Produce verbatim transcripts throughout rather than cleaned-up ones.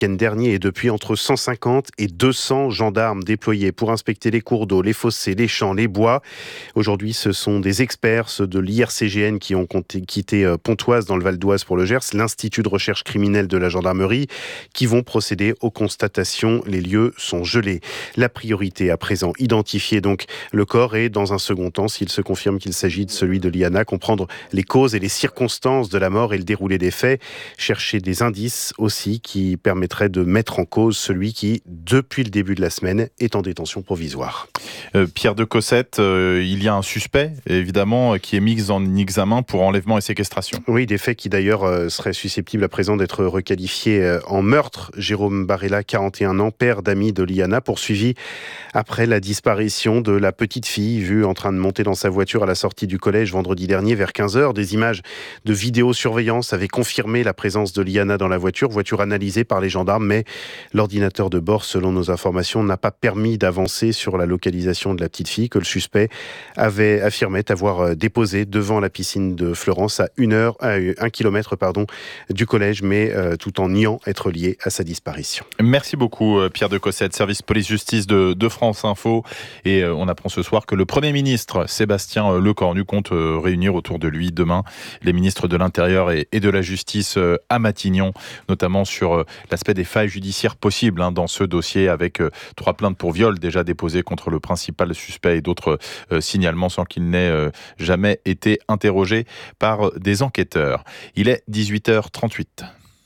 week-end dernier et depuis entre cent cinquante et deux cents gendarmes déployés pour inspecter les cours d'eau, les fossés, les champs, les bois. Aujourd'hui, ce sont des experts ceux de l'I R C G N qui ont quitté Pontoise dans le Val d'Oise pour le Gers, l'Institut de recherche criminelle de la gendarmerie, qui vont procéder aux constatations. Les lieux sont gelés. La priorité à présent, identifier donc le corps et dans un second temps, s'il se confirme qu'il s'agit de celui de Liana, comprendre les causes et les circonstances de la mort et le déroulé des faits, chercher des indices aussi qui permettraient de mettre en cause celui qui, depuis le début de la semaine, est en détention provisoire. Euh, Pierre de Cossette, euh, il y a un suspect, évidemment, qui est mis en examen pour enlèvement et séquestration. Oui, des faits qui d'ailleurs euh, seraient susceptibles à présent d'être requalifiés euh, en meurtre. Jérôme Barella, quarante et un ans, père d'amis de Liana, poursuivi après la disparition de la petite fille vue en train de monter dans sa voiture à la sortie du collège vendredi dernier vers quinze heures. Des images de vidéosurveillance avaient confirmé la présence de Liana dans la voiture, voiture analysée par les gendarmes, mais l'ordinateur de bord, selon nos informations, n'a pas permis d'avancer sur la localisation de la petite fille que le suspect avait affirmé avoir déposé devant la piscine de Florence à une heure, à un kilomètre pardon, du collège, mais euh, tout en niant être lié à sa disparition. Merci beaucoup Pierre de Cossette, service police-justice de, de France Info. Et euh, on apprend ce soir que le Premier ministre Sébastien Lecornu compte euh, réunir autour de lui demain les ministres de l'Intérieur et, et de la Justice euh, à Matignon, notamment sur euh, l'aspect des failles judiciaires possibles hein, dans ce dossier, avec euh, trois plaintes pour viol déjà déposées contre le principal suspect et d'autres euh, signalements sans qu'il n'ait euh, jamais été interrogé par des enquêteurs. Il est dix-huit heures trente-huit.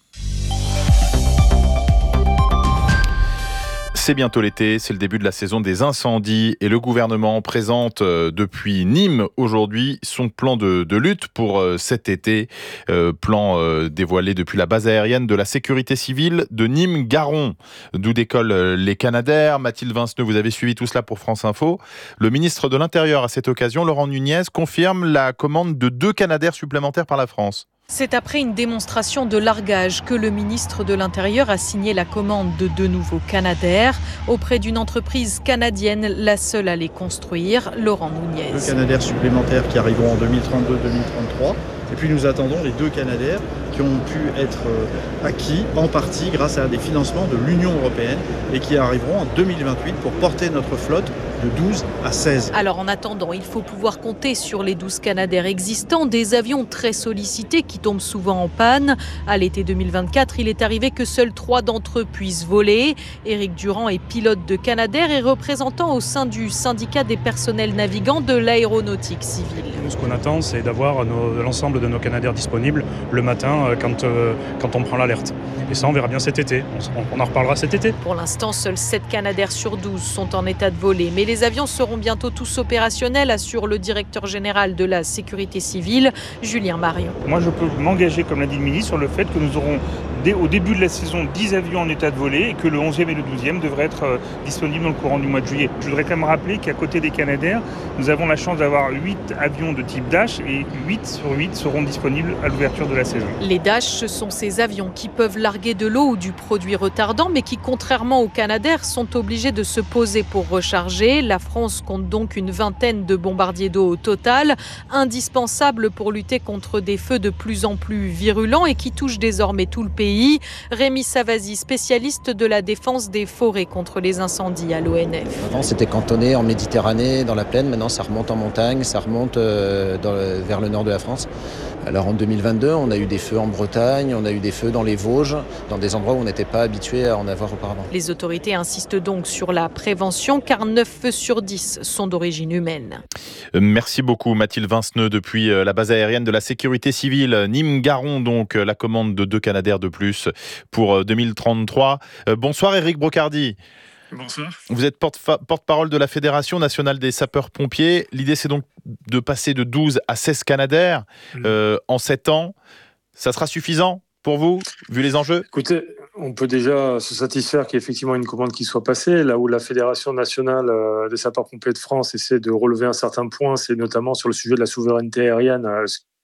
C'est bientôt l'été, c'est le début de la saison des incendies et le gouvernement présente euh, depuis Nîmes aujourd'hui son plan de, de lutte pour euh, cet été. Euh, plan euh, dévoilé depuis la base aérienne de la sécurité civile de Nîmes-Garon, d'où décollent euh, les Canadair. Mathilde Vinceneux, vous avez suivi tout cela pour France Info. Le ministre de l'Intérieur à cette occasion, Laurent Nunez, confirme la commande de deux Canadair supplémentaires par la France. C'est après une démonstration de largage que le ministre de l'Intérieur a signé la commande de deux nouveaux Canadair auprès d'une entreprise canadienne, la seule à les construire, Laurent Nunez. Deux Canadair supplémentaires qui arriveront en deux mille trente-deux deux mille trente-trois. Et puis nous attendons les deux Canadair qui ont pu être acquis en partie grâce à des financements de l'Union européenne et qui arriveront en deux mille vingt-huit pour porter notre flotte de douze à seize. Alors en attendant, il faut pouvoir compter sur les douze Canadair existants, des avions très sollicités qui tombent souvent en panne. À l'été deux mille vingt-quatre, il est arrivé que seuls trois d'entre eux puissent voler. Éric Durand est pilote de Canadair et représentant au sein du syndicat des personnels navigants de l'aéronautique civile. Nous, ce qu'on attend, c'est d'avoir nos, l'ensemble de nos Canadair disponibles le matin quand, euh, quand on prend l'alerte. Et ça, on verra bien cet été. On, on en reparlera cet été. Pour l'instant, seuls sept Canadair sur douze sont en état de voler. Mais les avions seront bientôt tous opérationnels, assure le directeur général de la sécurité civile, Julien Marion. Moi, je peux m'engager, comme l'a dit le ministre, sur le fait que nous aurons dès, au début de la saison dix avions en état de voler et que le onzième et le douzième devraient être euh, disponibles dans le courant du mois de juillet. Je voudrais quand même rappeler qu'à côté des Canadair, nous avons la chance d'avoir huit avions de type Dash et huit sur huit seront disponibles à l'ouverture de la saison. Les Dash, ce sont ces avions qui peuvent larguer de l'eau ou du produit retardant, mais qui, contrairement aux Canadair, sont obligés de se poser pour recharger. La France compte donc une vingtaine de bombardiers d'eau au total, indispensables pour lutter contre des feux de plus en plus virulents et qui touchent désormais tout le pays. Rémi Savasi, spécialiste de la défense des forêts contre les incendies à l'O N F. Avant, c'était cantonné en Méditerranée, dans la plaine. Maintenant, ça remonte en montagne, ça remonte euh, dans le, vers le nord de la France. Alors en deux mille vingt-deux, on a eu des feux en Bretagne, on a eu des feux dans les Vosges, dans des endroits où on n'était pas habitué à en avoir auparavant. Les autorités insistent donc sur la prévention, car neuf feux sur dix sont d'origine humaine. Merci beaucoup Mathilde Vinceneux depuis la base aérienne de la sécurité civile. Nîmes-Garon, donc la commande de deux Canadair de plus pour deux mille trente-trois. Bonsoir Éric Brocardi. Bonsoir. Vous êtes porte-fa- porte-parole de la Fédération nationale des sapeurs-pompiers. L'idée, c'est donc de passer de douze à seize Canadair mmh. euh, en sept ans. Ça sera suffisant pour vous, vu les enjeux ? Écoutez, on peut déjà se satisfaire qu'il y ait effectivement une commande qui soit passée. Là où la Fédération nationale des sapeurs-pompiers de France essaie de relever un certain point, c'est notamment sur le sujet de la souveraineté aérienne,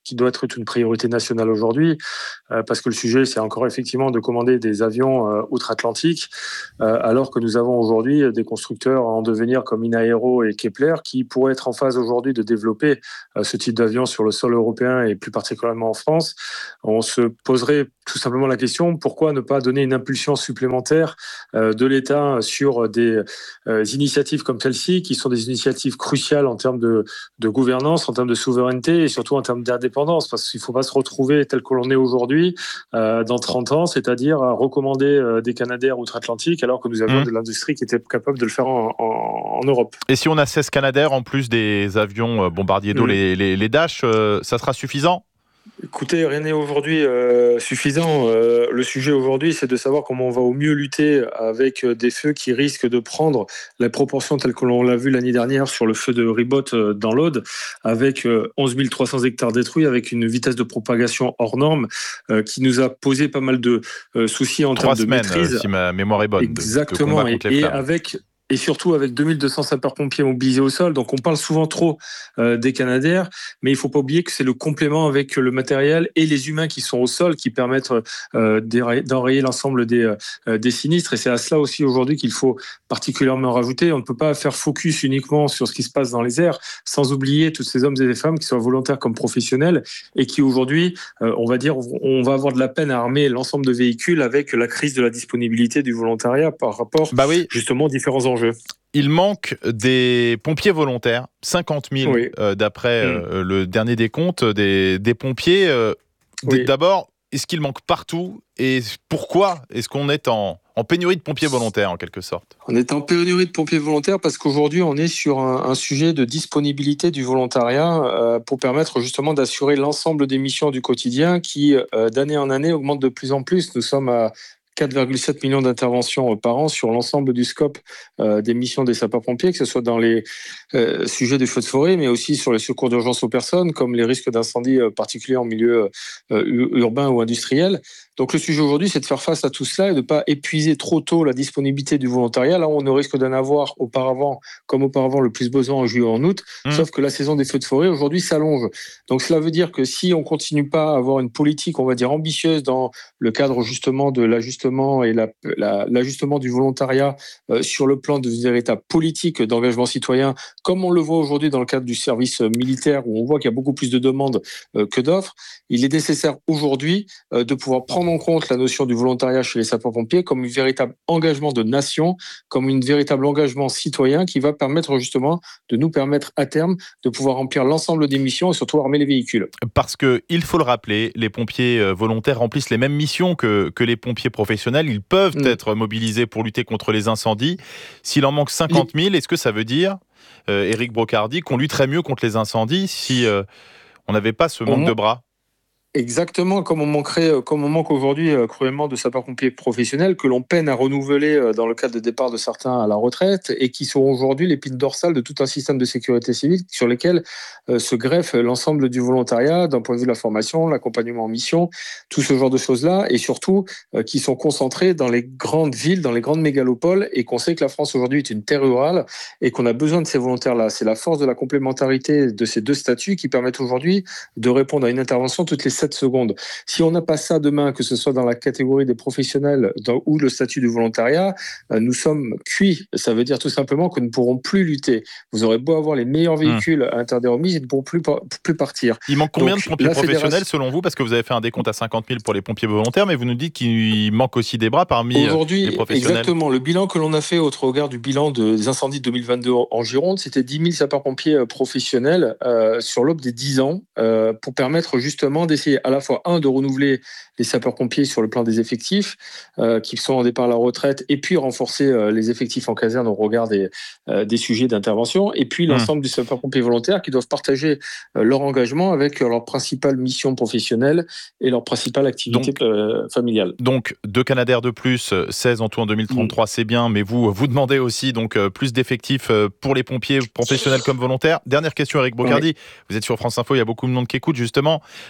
qui doit être une priorité nationale aujourd'hui, euh, parce que le sujet, c'est encore effectivement de commander des avions euh, outre-Atlantique, euh, alors que nous avons aujourd'hui des constructeurs en devenir comme Inaero et Kepler, qui pourraient être en phase aujourd'hui de développer euh, ce type d'avion sur le sol européen et plus particulièrement en France. On se poserait tout simplement la question, pourquoi ne pas donner une impulsion supplémentaire euh, de l'État sur des euh, initiatives comme celle-ci, qui sont des initiatives cruciales en termes de, de gouvernance, en termes de souveraineté et surtout en termes d'indépendance, parce qu'il ne faut pas se retrouver tel que l'on est aujourd'hui euh, dans trente ans, c'est-à-dire à recommander euh, des Canadair outre-Atlantique alors que nous avions mmh. de l'industrie qui était capable de le faire en, en, en Europe. Et si on a seize Canadair en plus des avions bombardiers d'eau, mmh. les, les, les Dash, euh, ça sera suffisant ? Écoutez, rien n'est aujourd'hui euh, suffisant. Euh, le sujet aujourd'hui, c'est de savoir comment on va au mieux lutter avec des feux qui risquent de prendre la proportion telle que l'on l'a vu l'année dernière sur le feu de Ribot dans l'Aude, avec euh, onze mille trois cents hectares détruits, avec une vitesse de propagation hors norme euh, qui nous a posé pas mal de euh, soucis en termes de semaines, maîtrise. Si ma mémoire est bonne. Exactement, de, de et, et avec... Et surtout avec deux mille deux cents sapeurs-pompiers mobilisés au sol. Donc on parle souvent trop euh, des Canadair, mais il ne faut pas oublier que c'est le complément avec le matériel et les humains qui sont au sol qui permettent euh, d'enrayer l'ensemble des, euh, des sinistres. Et c'est à cela aussi aujourd'hui qu'il faut particulièrement rajouter. On ne peut pas faire focus uniquement sur ce qui se passe dans les airs, sans oublier tous ces hommes et ces femmes qui soient volontaires comme professionnels et qui aujourd'hui, euh, on va dire, on va avoir de la peine à armer l'ensemble de véhicules avec la crise de la disponibilité du volontariat par rapport bah oui. justement aux différents enjeux. Il manque des pompiers volontaires, cinquante mille oui. euh, d'après mmh. euh, le dernier décompte des, des pompiers. Euh, oui. D'abord, est-ce qu'il manque partout et pourquoi est-ce qu'on est en, en pénurie de pompiers volontaires en quelque sorte ? On est en pénurie de pompiers volontaires parce qu'aujourd'hui on est sur un, un sujet de disponibilité du volontariat euh, pour permettre justement d'assurer l'ensemble des missions du quotidien qui euh, d'année en année augmente de plus en plus. Nous sommes à quatre virgule sept millions d'interventions par an sur l'ensemble du scope euh, des missions des sapeurs-pompiers, que ce soit dans les euh, sujets des feux de forêt, mais aussi sur les secours d'urgence aux personnes, comme les risques d'incendie euh, particuliers en milieu euh, urbain ou industriel. Donc le sujet aujourd'hui, c'est de faire face à tout cela et de ne pas épuiser trop tôt la disponibilité du volontariat. Là, on ne risque d'en avoir auparavant, comme auparavant, le plus besoin en juillet ou en août, mmh. sauf que la saison des feux de forêt, aujourd'hui, s'allonge. Donc cela veut dire que si on ne continue pas à avoir une politique, on va dire, ambitieuse dans le cadre justement de l'ajustement et la, la, l'ajustement du volontariat euh, sur le plan de véritable politique d'engagement citoyen, comme on le voit aujourd'hui dans le cadre du service militaire, où on voit qu'il y a beaucoup plus de demandes euh, que d'offres, il est nécessaire aujourd'hui euh, de pouvoir prendre en compte la notion du volontariat chez les sapeurs-pompiers comme un véritable engagement de nation, comme un véritable engagement citoyen qui va permettre justement de nous permettre à terme de pouvoir remplir l'ensemble des missions et surtout armer les véhicules. Parce que, il faut le rappeler, les pompiers volontaires remplissent les mêmes missions que, que les pompiers professionnels. Ils peuvent mmh. être mobilisés pour lutter contre les incendies. S'il en manque cinquante mille, est-ce que ça veut dire, euh, Éric Brocardi, qu'on lutterait mieux contre les incendies si euh, on n'avait pas ce manque mmh. de bras ? Exactement, comme on manquerait, comme on manque aujourd'hui euh, cruellement de sapeurs-pompiers professionnels que l'on peine à renouveler euh, dans le cadre de départ de certains à la retraite et qui sont aujourd'hui l'épine dorsale de tout un système de sécurité civile sur lesquels euh, se greffe l'ensemble du volontariat d'un point de vue de la formation, l'accompagnement en mission, tout ce genre de choses-là et surtout euh, qui sont concentrés dans les grandes villes, dans les grandes mégalopoles et qu'on sait que la France aujourd'hui est une terre rurale et qu'on a besoin de ces volontaires-là. C'est la force de la complémentarité de ces deux statuts qui permettent aujourd'hui de répondre à une intervention toutes les sept secondes. Si on n'a pas ça demain, que ce soit dans la catégorie des professionnels dans, ou le statut du volontariat, euh, nous sommes cuits. Ça veut dire tout simplement que nous ne pourrons plus lutter. Vous aurez beau avoir les meilleurs véhicules mmh. à interdire aux mises, ils ne pourront plus, plus partir. Il manque combien Donc, de pompiers professionnels fédération... selon vous ? Parce que vous avez fait un décompte à cinquante mille pour les pompiers volontaires, mais vous nous dites qu'il manque aussi des bras parmi Aujourd'hui, les professionnels. Exactement. Le bilan que l'on a fait au regard du bilan de, des incendies de deux mille vingt-deux en Gironde, c'était dix mille sapeurs-pompiers professionnels euh, sur l'aube des dix ans euh, pour permettre justement d'essayer à la fois, un, de renouveler les sapeurs-pompiers sur le plan des effectifs euh, qui sont en départ à la retraite et puis renforcer euh, les effectifs en caserne au regard des, euh, des sujets d'intervention et puis mmh. l'ensemble des sapeurs-pompiers volontaires qui doivent partager euh, leur engagement avec euh, leur principale mission professionnelle et leur principale activité donc, euh, familiale. Donc deux Canadair de plus, seize en tout en deux mille trente-trois, mmh. c'est bien, mais vous, vous demandez aussi donc, euh, plus d'effectifs euh, pour les pompiers professionnels comme volontaires. Dernière question, Éric Brocardi, oui. Vous êtes sur France Info, il y a beaucoup de monde qui écoute justement. Euh,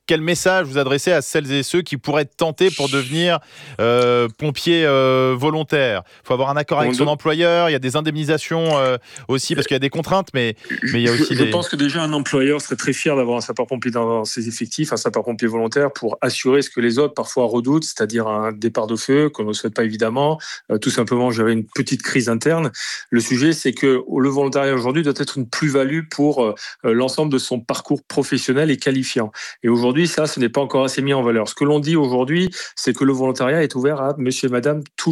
quel message vous adressez à celles et ceux qui pourraient être tentés pour devenir euh, pompiers euh, volontaires? Il faut avoir un accord avec son employeur, il y a des indemnisations euh, aussi, parce qu'il y a des contraintes, mais, mais il y a aussi je, des... Je pense que déjà un employeur serait très fier d'avoir un sapeur-pompier dans ses effectifs, un sapeur-pompier volontaire, pour assurer ce que les autres parfois redoutent, c'est-à-dire un départ de feu, qu'on ne souhaite pas évidemment, euh, tout simplement gérer une petite crise interne. Le sujet, c'est que le volontariat aujourd'hui doit être une plus-value pour euh, l'ensemble de son parcours professionnel et qualifiant. Et aujourd'hui, ça, ce n'est pas encore assez mis en valeur. Ce que l'on dit aujourd'hui, c'est que le volontariat est ouvert à monsieur et madame tout